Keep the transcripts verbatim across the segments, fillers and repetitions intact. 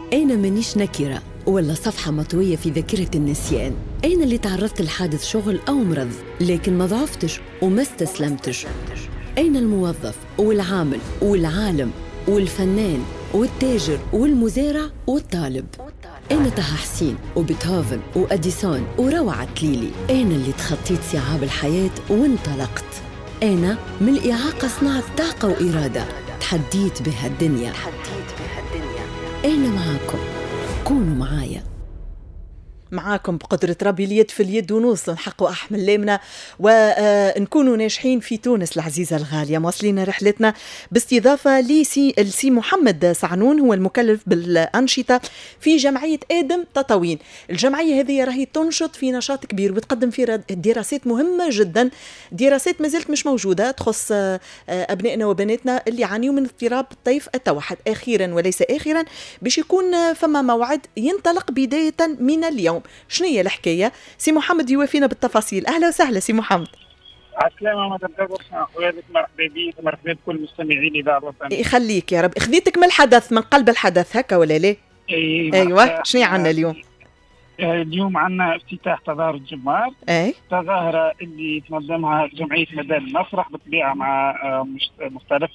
أنا مانيش نكرة ولا صفحة مطوية في ذاكرة النسيان. أنا اللي تعرضت لحادث شغل أو مرض لكن ما ضعفتش وما استسلمتش. أنا الموظف والعامل والعالم والفنان والتاجر والمزارع والطالب. أنا طه حسين وبيتهوفن وأديسون وروعة ليلي. أنا اللي تخطيت صعاب الحياة وانطلقت. أنا من الإعاقة صنعت طاقة وإرادة تحديت بها الدنيا. أنا معاكم، كونوا معايا. معاكم بقدرة ربي اليد في اليد ونوصل نحقوا أحلامنا ونكونوا ناجحين في تونس العزيزة الغالية. مواصلين رحلتنا باستضافة لسي السي محمد سعنون، هو المكلف بالأنشطة في جمعية آدم تطاوين. الجمعية هذه راهي تنشط في نشاط كبير وبتقدم في دراسات مهمة جدا، دراسات ما زالت مش موجودة تخص أبنائنا وبناتنا اللي يعانيوا من اضطراب الطيف التوحد. أخيرا وليس آخرا باش يكون فما موعد ينطلق بداية من اليوم. شنو هي الحكايه؟ سي محمد يوافينا بالتفاصيل. اهلا وسهلا سي محمد. عسلامة مدام دبر، خوالك مرحبا بيك ومرحبا بكل مستمعين إذاعة الوطنية. يخليك يا رب. خذيتك من الحدث، من قلب الحدث هكا ولا لا؟ أي ايوه، شنو عندنا اليوم؟ اليوم عندنا افتتاح تظاهرة الجمار، اي تظاهرة اللي تنظمها جمعية ميدان المسرح بالطبيعة مع مختلف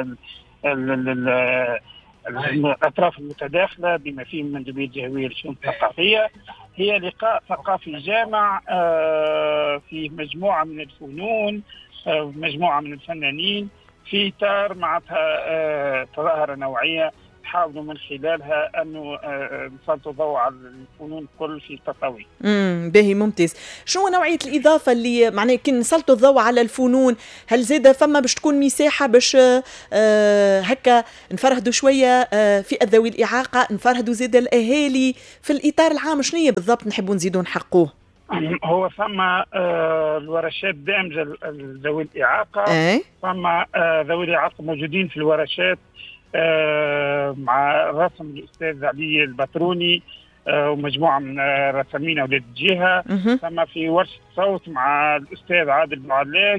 الأطراف المتداخلة بما فيهم من جمعية الجهوية للشؤون الثقافية. هي لقاء ثقافي جامع في مجموعة من الفنون، مجموعة من الفنانين في إطار معناتها تظاهرة نوعية حاولوا من خلالها أنه نسلطوا ضوء على الفنون الكل في تطاوين. امم باهي ممتاز. شنو نوعية الإضافة اللي معناه كي نسلطوا الضوء على الفنون؟ هل زيادة فما باش تكون مساحة باش آه هكا نفرهدوا شوية آه في ذوي الإعاقة، نفرهدوا زيادة الأهالي في الإطار العام؟ شنو هي بالضبط نحبوا نزيدوا نحقوه؟ هو فما آه الورشات دامجة ذوي الإعاقة، أي؟ فما آه ذوي الإعاقة موجودين في الورشات آه مع رسم الأستاذ علي البتروني آه ومجموعة من رسامين أولاد الجهة. ثم في ورشة صوت مع الأستاذ عادل بوعلاق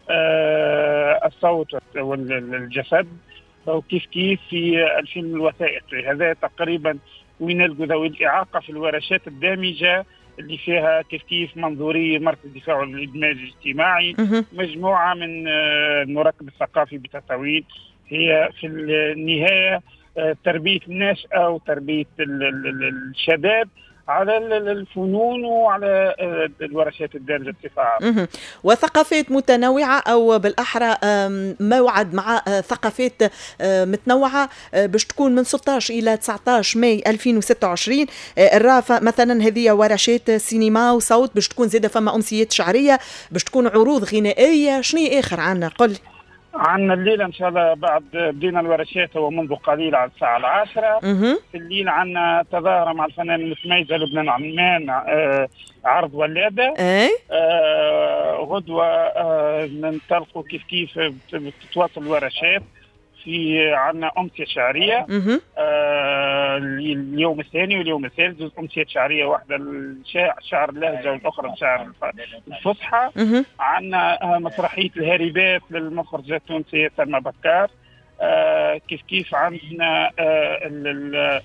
آه الصوت والجسد، وكيف كيف في الفيلم الوثائقي. هذا تقريبا وين نلقوا ذوي الإعاقة في الورشات الدامجة اللي فيها كيف كيف منظوري مركز الدفاع والإدماج الاجتماعي، مجموعة من المراقب الثقافي بتطاوين. هي في النهاية تربية الناشئة وتربية الشباب على الفنون وعلى الورشات الدارجة بصفة عامة. وثقافات متنوعة أو بالأحرى موعد مع ثقافات متنوعة باش تكون من ستة عشر إلى تسعة عشر ماي ألفين وستة وعشرين. الرافة مثلا هذه ورشات سينما وصوت، باش تكون زيادة فما أمسيات شعرية، باش تكون عروض غنائية. شنو آخر عنا؟ قل. عندنا الليلة إن شاء الله بعد بدينا الورشات هو منذ قليل على الساعة العاشرة. في الليل عندنا تظاهرة مع الفنان المتميزة لبنان عمان آه عرض ولادة. آه غدوة آه ننطلقوا كيف كيف بتتواصل الورشات. في عندنا أمسية شعرية آه اليوم الثاني واليوم الثالث، جزء أمسية شعرية واحدة الشعر اللهجة والأخرى الشعر الفصحى. عندنا آه مسرحية الهاربات للمخرجة التونسية سلمى بكار. آه كيف كيف عندنا آه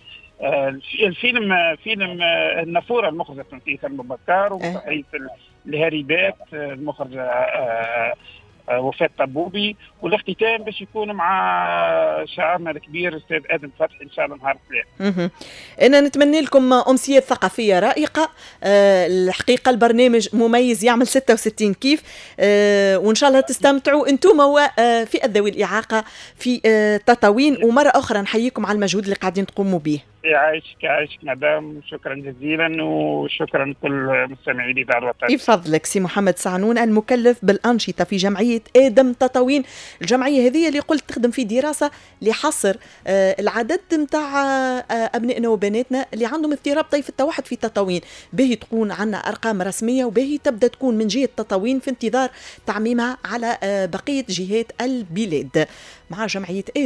الفيلم فيلم النافورة المخرجة التونسية سلمى بكار، ومسرحية الهاربات المخرجة آه وفاة طبوبي. والاختتام باش يكون مع شاعرنا الكبير الاستاذ ادم فتحي ان شاء الله نهار الثلاثاء. انا نتمنى لكم امسيات ثقافيه رائقه. أه الحقيقه البرنامج مميز، يعمل ستة وستين كيف. أه وان شاء الله تستمتعوا انتم وفئه ذوي الاعاقه في أه تطاوين. ومره اخرى نحييكم على المجهود اللي قاعدين تقوموا به. يعيشك يعيشك مدام، شكرا جزيلا وشكرا لكل مستمعي الإذاعة الوطنية. يفضلك سي محمد سعنون المكلف بالأنشطة في جمعية آدم تطاوين. الجمعية هذه اللي قلت تخدم في دراسة لحصر آه العدد نتاع آه أبنائنا وبناتنا اللي عندهم اضطراب طيف التوحد في تطاوين. باهي تكون عنا أرقام رسمية، وباهي تبدأ تكون من جهة تطاوين في انتظار تعميمها على آه بقية جهات البلاد. مع جمعية آدم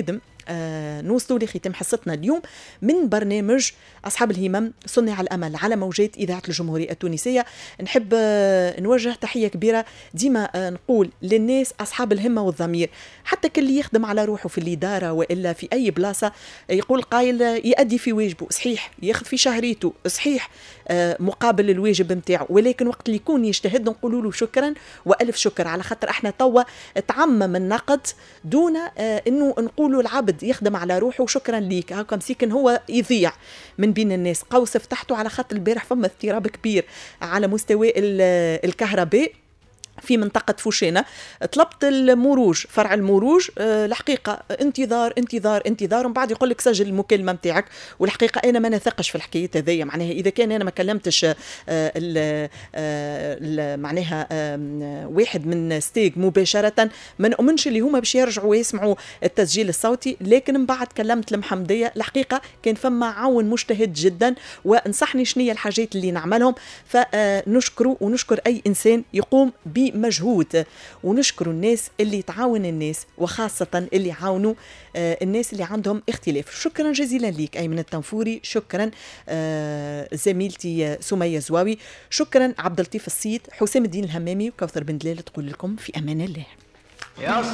آه نوصلوا لختام حصتنا اليوم من برنامج أصحاب الهمم صنع الأمل على موجات إذاعة الجمهورية التونسية. نحب آه نوجه تحية كبيرة ديما آه نقول للناس أصحاب الهمة والضمير، حتى كل يخدم على روحه في الإدارة وإلا في أي بلاصة يقول قايل يؤدي في واجبه صحيح، ياخذ في شهريته صحيح آه مقابل الواجب متاعه، ولكن وقت اللي يكون يجتهد نقولوا له شكرا وألف شكر، على خاطر احنا توا تعمم النقد دون آه انه نقولوا العبد يخدم على روحه وشكرا ليك هاكا مسيكن هو يضيع من بين الناس. قوس فتحته على خاطر البارح فما اضطراب كبير على مستوى الكهرباء في منطقة فوشينة، طلبت المروج فرع المروج أه الحقيقة انتظار انتظار انتظار، ومن بعد يقول لك سجل المكالمة متاعك، والحقيقة أنا ما نثقش في الحكاية هذيا، معناها إذا كان أنا ما كلمتش أه ال أه معناها أه واحد من ستيج مباشرة ما نؤمنش اللي هما باش يرجعوا ويسمعوا التسجيل الصوتي. لكن من بعد كلمت المحمدية الحقيقة كان فما عون مجتهد جدا ونصحني شنية الحاجات اللي نعملهم، فنشكره ونشكر أي إنسان يقوم ب مجهود، ونشكر الناس اللي تعاون الناس وخاصة اللي عاونوا آه الناس اللي عندهم اختلاف. شكرا جزيلا ليك أيمن التنفوري، شكرا آه زميلتي سمية زواوي، شكرا عبد اللطيف الصيد، حسام الدين الهمامي وكوثر بن دلال، تقول لكم في أمان الله.